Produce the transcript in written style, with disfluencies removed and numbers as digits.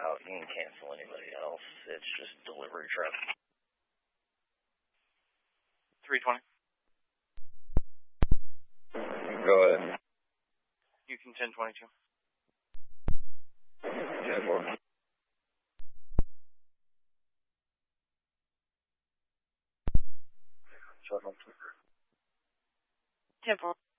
out. You can cancel anybody else. It's just delivery truck. 320. Go ahead. You can 1022. 10-4. 10-4.